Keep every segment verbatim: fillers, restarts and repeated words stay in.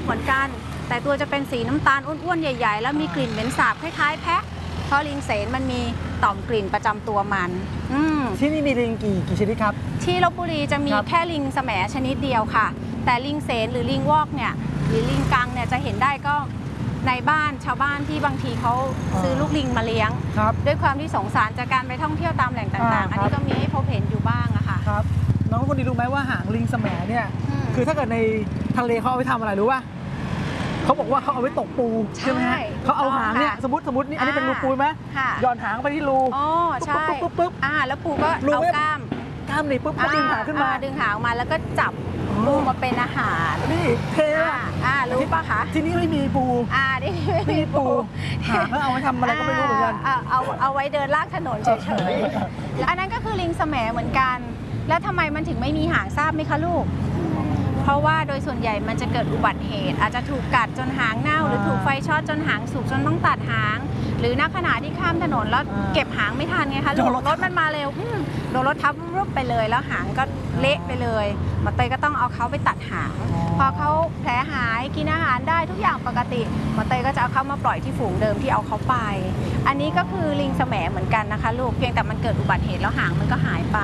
กเหมือนกันแต่ตัวจะเป็นสีน้ำตาลอ้วนๆใหญ่ๆแล้วมีกลิ่นเหม็นสาบคล้ายๆแพะเพราะลิงเสนมันมีต่อมกลิ่นประจำตัวมันที่นี่มีลิงกี่กี่ชนิดครับที่ลพบุรีจะมีแค่ลิงแสมชนิดเดียวค่ะแต่ลิงเสนหรือลิงวอกเนี่ยหรือลิงกังเนี่ยจะเห็นได้ก็ในบ้านชาวบ้านที่บางทีเขาซื้อลูกลิงมาเลี้ยงด้วยความที่สงสารจากการไปท่องเที่ยวตามแหล่งต่างๆอันนี้ก็มีให้พบเห็นอยู่บ้างอะค่ะครับน้องคนนี้รู้ไหมว่าหางลิงแสมเนี่ยคือถ้าเกิดในทะเลเขาเอาไปทำอะไรรู้ป่ะเขาบอกว่าเขาเอาไว้ตกปูใช่ไหมเขาเอาหางเนี่ยสมมติสมมตินี่อันนี้เป็นรูปูไหมหย่อนหางไปที่รูอ๋อใช่ปุ๊บปุ๊บปุ๊บอ่าแล้วปูก็เอากล้ามกล้ามนี่ปุ๊บก็ดึงหางขึ้นมาดึงหางมาแล้วก็จับปูมาเป็นอาหารนี่เท่อ่ารู้ป่ะคะที่นี่ไม่มีปูอ่าที่นี่ไม่มีปูหางเขาเอาไว้ทำอะไรก็ไม่รู้เหมือนกันเอาเอาไว้เดินลากถนนเฉยๆอันนั้นก็คือลิงแสมเหมือนกันแล้วทำไมมันถึงไม่มีหางทราบไหมคะลูกเพราะว่าโดยส่วนใหญ่มันจะเกิดอุบัติเหตุอาจจะถูกกัดจนหางเน่าหรือถูกไฟช็อตจนหางสุกจนต้องตัดหางหรือณขณะที่ข้ามถนนแล้วเก็บหางไม่ทันไงคะรถมันมาเร็วโดนรถทับรุบไปเลยแล้วหางก็เละไปเลยหมอเตยก็ต้องเอาเขาไปตัดหางพอเขาแผลหายกินอาหารได้ทุกอย่างปกติหมอเตยก็จะเอาเขามาปล่อยที่ฝูงเดิมที่เอาเขาไปอันนี้ก็คือลิงแสมเหมือนกันนะคะลูกเพียงแต่มันเกิดอุบัติเหตุแล้วหางมันก็หายไป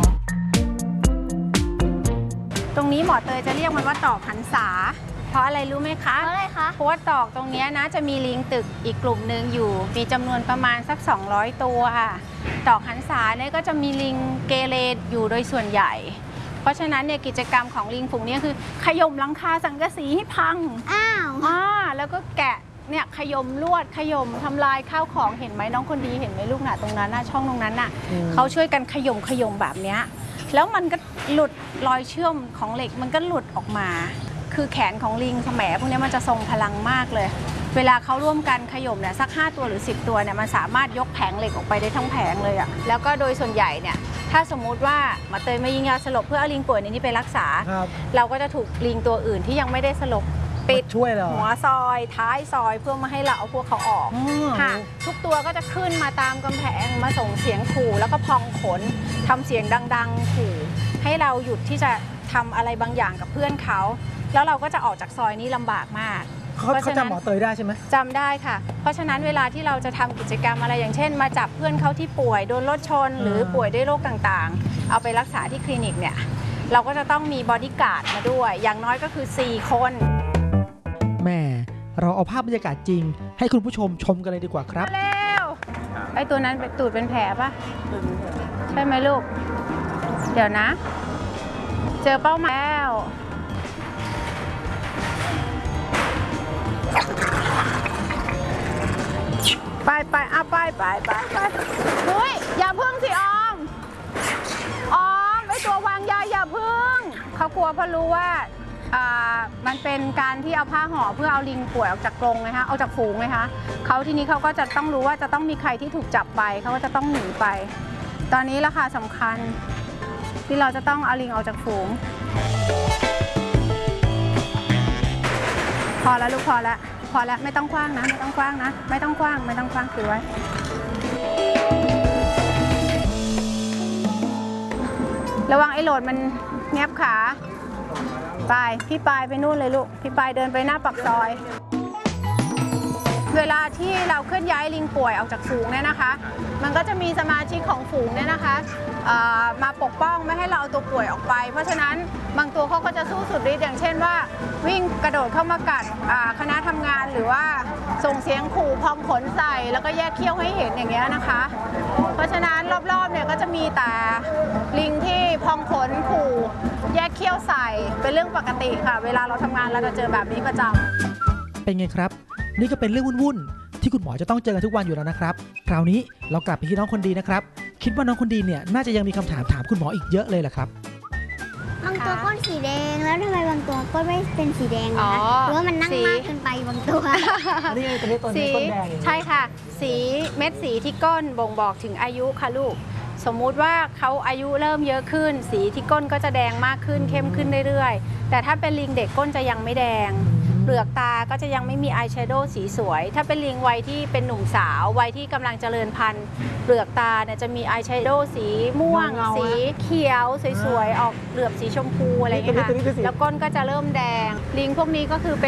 ตรงนี้หมอเตยจะเรียกมันว่าตอกหันษาเพราะอะไรรู้ไหมคะเพราะอะไรคะเพราะว่าตอกตรงนี้นะจะมีลิงตึกอีกกลุ่มหนึ่งอยู่มีจำนวนประมาณสักสองร้อยตัวค่ะตอกหันษาเนี่ยก็จะมีลิงเกเรอยู่โดยส่วนใหญ่เพราะฉะนั้นเนี่ยกิจกรรมของลิงฝูงนี้คือขย่มหลังคาสังกะสีให้พังอ้าวอ่าแล้วก็แกะเนี่ยขย่มลวดขย่มทำลายข้าวของเห็นไหมน้องคนดีเห็นไหมลูกหน่ะตรงนั้นน่ะช่องตรงนั้นน่ะเขาช่วยกันขย่มขย่มแบบเนี้ยแล้วมันก็หลุดรอยเชื่อมของเหล็กมันก็หลุดออกมาคือแขนของลิงแสมพวกนี้มันจะทรงพลังมากเลยเวลาเขาร่วมกันขย่มเนี่ยสักห้าตัวหรือสิบตัวเนี่ยมันสามารถยกแผงเหล็กออกไปได้ทั้งแผงเลยอะแล้วก็โดยส่วนใหญ่เนี่ยถ้าสมมุติว่าหมอเตยมายิงยาสลบเพื่อเอาลิงป่วยในนี้ไปรักษาเราก็จะถูกลิงตัวอื่นที่ยังไม่ได้สลบปิดช่วยหัวซอยท้ายซอยเพื่อมาให้เราเอาพวกเขาออกค่ะทุกตัวก็จะขึ้นมาตามกำแพงมาส่งเสียงขู่แล้วก็พองขนทำเสียงดังๆขู่ให้เราหยุดที่จะทำอะไรบางอย่างกับเพื่อนเขาแล้วเราก็จะออกจากซอยนี้ลำบากมากเขาจำหมอเตยได้ใช่ไหมจำได้ค่ะเพราะฉะนั้นเวลาที่เราจะทำกิจกรรมอะไรอย่างเช่นมาจับเพื่อนเขาที่ป่วยโดนรถชนหรือป่วยด้วยโรคต่างๆเอาไปรักษาที่คลินิกเนี่ยเราก็จะต้องมีบอดี้การ์ดมาด้วยอย่างน้อยก็คือสี่คนแม่เราเอาภาพบรรยากาศจริงให้คุณผู้ชมชมกันเลยดีกว่าครับเร็วไอ้ตัวนั้นเป็นตูดเป็นแผลปะใช่ไหมลูกเดี๋ยวนะเจอเป้าหมายแล้วไปไปเอาไปไปไปไปเฮ้ยอย่าพึ่งสิออมออมไอตัววางยาอย่าพึ่งเขากลัวเพราะรู้ว่ามันเป็นการที่เอาผ้าห่อเพื่อเอาลิงป่วยออกจากกรงไงคะเอาจากฝูงไงคะเขาทีนี้เขาก็จะต้องรู้ว่าจะต้องมีใครที่ถูกจับไปเขาก็จะต้องหนีไปตอนนี้ราคาสำคัญที่เราจะต้องเอาลิงออกจากฝูงพอแล้วลูกพอแล้วพอแล้วไม่ต้องคว้างนะไม่ต้องคว้างนะไม่ต้องคว้างไม่ต้องคว้างถือไว้ระวังไอ้โหลดมันแงบขาไปพี่ปายไปนู่นเลยลูกพี่ปายเดินไปหน้าปากซอยเวลาที่เราเคลื่อนย้ายลิงป่วยออกจากฝูงเนี่ยนะคะมันก็จะมีสมาชิกของฝูงเนี่ยนะคะมาปกป้องไม่ให้เราเอาตัวป่วยออกไปเพราะฉะนั้นบางตัวเขาก็จะสู้สุดฤทธิ์อย่างเช่นว่าวิ่งกระโดดเข้ามากัดคณะทำงานหรือว่าส่งเสียงขู่พองขนใส่แล้วก็แยกเขี้ยวให้เห็นอย่างเงี้ยนะคะเพราะฉะนั้นรอบๆเนี่ยก็จะมีแต่ลิงที่พองขนขู่แยกเขี้ยวใส่เป็นเรื่องปกติค่ะเวลาเราทำงานเราจะเจอแบบนี้ประจำเป็นไงครับนี่ก็เป็นเรื่องวุ่นๆที่คุณหมอจะต้องเจอกันทุกวันอยู่แล้วนะครับคราวนี้เรากลับไปที่น้องคนดีนะครับคิดว่าน้องคนดีเนี่ยน่าจะยังมีคำถามถามคุณหมออีกเยอะเลยแหละครับบางตัวก้นสีแดงแล้วทำไมบางตัวก้นไม่เป็นสีแดงนะหรือว่ามันนั่งมากเกินไปบางตัวนี่ไงตัวนี้ตัวนี้ก้นแดงใช่ค่ะสีเม็ดสีที่ก้นบ่งบอกถึงอายุค่ะลูกสมมุติว่าเขาอายุเริ่มเยอะขึ้นสีที่ก้นก็จะแดงมากขึ้นเข้มขึ้นเรื่อยๆแต่ถ้าเป็นลิงเด็กก้นจะยังไม่แดงเปลือกตาก็จะยังไม่มีอายแชโดว์สีสวยถ้าเป็นลิงวัยที่เป็นหนุ่มสาววัยที่กำลังเจริญพันธุ์เปลือกตาเนี่ยจะมีอายแชโดว์สีม่วงสีเขียวสวยๆออกเหลือบสีชมพูอะไรอย่างเงี้ยค่ะแล้วก้นก็จะเริ่มแดงลิงพวกนี้ก็คือเป็น